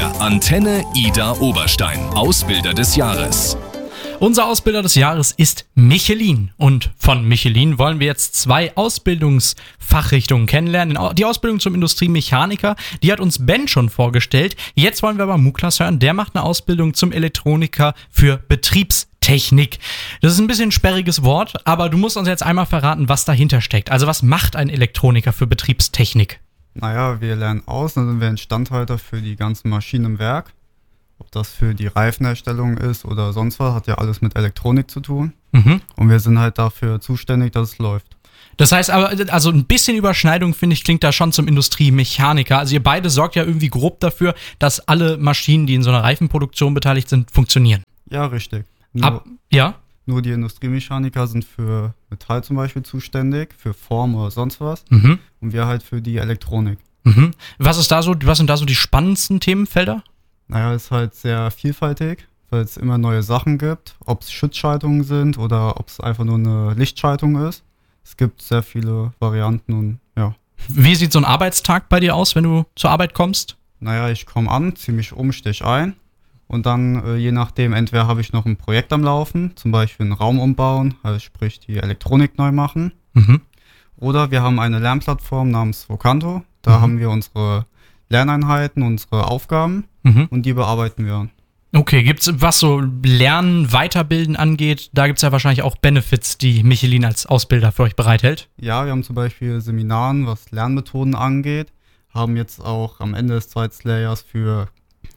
Der Antenne Ida Oberstein, Ausbilder des Jahres. Unser Ausbilder des Jahres ist Michelin. Und von Michelin wollen wir jetzt 2 Ausbildungsfachrichtungen kennenlernen. Die Ausbildung zum Industriemechaniker, die hat uns Ben schon vorgestellt. Jetzt wollen wir aber Muklas hören. Der macht eine Ausbildung zum Elektroniker für Betriebstechnik. Das ist ein bisschen ein sperriges Wort, aber du musst uns jetzt einmal verraten, was dahinter steckt. Also was macht ein Elektroniker für Betriebstechnik? Naja, wir lernen aus, dann sind wir Instandhalter für die ganzen Maschinen im Werk. Ob das für die Reifenherstellung ist oder sonst was, hat ja alles mit Elektronik zu tun. Und wir sind halt dafür zuständig, dass es läuft. Das heißt aber, also ein bisschen Überschneidung, finde ich, klingt da schon zum Industriemechaniker. Also ihr beide sorgt ja irgendwie grob dafür, dass alle Maschinen, die in so einer Reifenproduktion beteiligt sind, funktionieren. Ja, richtig. Nur die Industriemechaniker sind für Metall zum Beispiel zuständig, für Form oder sonst was. Und wir halt für die Elektronik. Was sind da so die spannendsten Themenfelder? Naja, ist halt sehr vielfältig, weil es immer neue Sachen gibt. Ob es Schutzschaltungen sind oder ob es einfach nur eine Lichtschaltung ist. Es gibt sehr viele Varianten und ja. Wie sieht so ein Arbeitstag bei dir aus, wenn du zur Arbeit kommst? Naja, ich komme an, ziehe mich um, stich ein. Und dann, je nachdem, entweder habe ich noch ein Projekt am Laufen, zum Beispiel einen Raum umbauen, also sprich die Elektronik neu machen. Oder wir haben eine Lernplattform namens Vocanto. Da haben wir unsere Lerneinheiten, unsere Aufgaben und die bearbeiten wir. Okay, gibt's, was so Lernen, Weiterbilden angeht, da gibt's ja wahrscheinlich auch Benefits, die Michelin als Ausbilder für euch bereithält? Ja, wir haben zum Beispiel Seminaren, was Lernmethoden angeht, haben jetzt auch am Ende des zweiten Lehrjahres für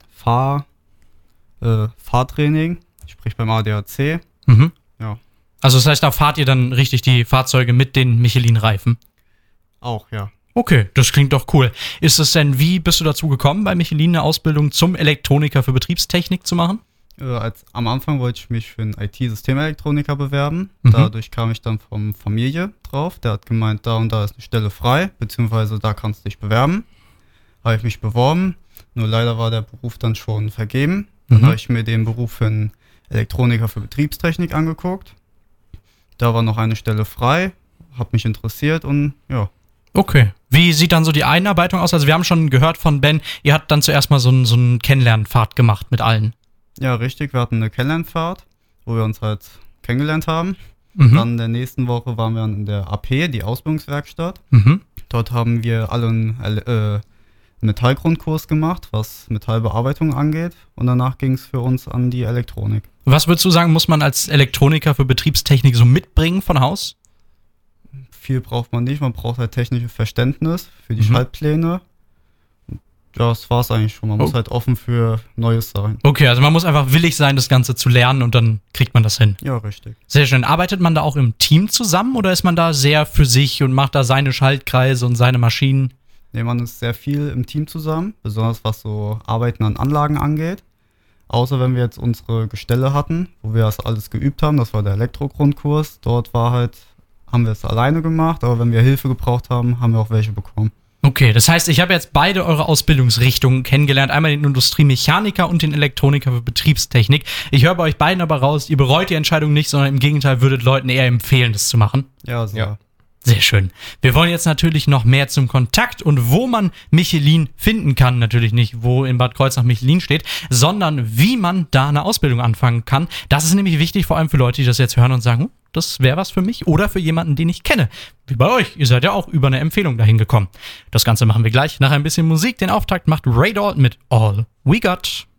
Fahrtraining, sprich beim ADAC. Ja. Also das heißt, da fahrt ihr dann richtig die Fahrzeuge mit den Michelin-Reifen? Auch, ja. Okay, das klingt doch cool. Ist es denn, wie bist du dazu gekommen, bei Michelin eine Ausbildung zum Elektroniker für Betriebstechnik zu machen? Am Anfang wollte ich mich für einen IT-Systemelektroniker bewerben. Dadurch kam ich dann vom Familie drauf. Der hat gemeint, da und da ist eine Stelle frei, beziehungsweise da kannst du dich bewerben. Habe ich mich beworben, nur leider war der Beruf dann schon vergeben. Dann habe ich mir den Beruf für einen Elektroniker für Betriebstechnik angeguckt. Da war noch eine Stelle frei, hat mich interessiert und ja. Okay. Wie sieht dann so die Einarbeitung aus? Also wir haben schon gehört von Ben, ihr habt dann zuerst mal so einen Kennenlernfahrt gemacht mit allen. Ja, richtig. Wir hatten eine Kennenlernfahrt, wo wir uns halt kennengelernt haben. Dann in der nächsten Woche waren wir in der AP, die Ausbildungswerkstatt. Dort haben wir alle einen Metallgrundkurs gemacht, was Metallbearbeitung angeht. Und danach ging es für uns an die Elektronik. Was würdest du sagen, muss man als Elektroniker für Betriebstechnik so mitbringen von Haus? Viel braucht man nicht, man braucht halt technisches Verständnis für die Schaltpläne. Ja, das war's eigentlich schon. Man muss halt offen für Neues sein. Okay, also man muss einfach willig sein, das Ganze zu lernen und dann kriegt man das hin. Ja, richtig. Sehr schön. Arbeitet man da auch im Team zusammen oder ist man da sehr für sich und macht da seine Schaltkreise und seine Maschinen? Nee, man ist sehr viel im Team zusammen, besonders was so Arbeiten an Anlagen angeht. Außer wenn wir jetzt unsere Gestelle hatten, wo wir das alles geübt haben, das war der Elektrogrundkurs. Dort haben wir es alleine gemacht, aber wenn wir Hilfe gebraucht haben, haben wir auch welche bekommen. Okay, das heißt, ich habe jetzt beide eure Ausbildungsrichtungen kennengelernt. Einmal den Industriemechaniker und den Elektroniker für Betriebstechnik. Ich höre bei euch beiden aber raus, ihr bereut die Entscheidung nicht, sondern im Gegenteil würdet Leuten eher empfehlen, das zu machen. Ja, so. Ja. Sehr schön. Wir wollen jetzt natürlich noch mehr zum Kontakt und wo man Michelin finden kann. Natürlich nicht, wo in Bad Kreuznach Michelin steht, sondern wie man da eine Ausbildung anfangen kann. Das ist nämlich wichtig, vor allem für Leute, die das jetzt hören und sagen, das wäre was für mich oder für jemanden, den ich kenne. Wie bei euch. Ihr seid ja auch über eine Empfehlung dahin gekommen. Das Ganze machen wir gleich nach ein bisschen Musik. Den Auftakt macht Ray Dalton mit All We Got.